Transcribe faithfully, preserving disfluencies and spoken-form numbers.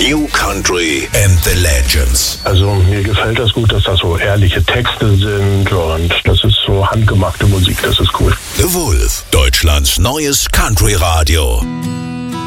New Country and the Legends. Also mir gefällt das gut, dass das so ehrliche Texte sind und das ist so handgemachte Musik, das ist cool. The Wolf, Deutschlands neues Country-Radio.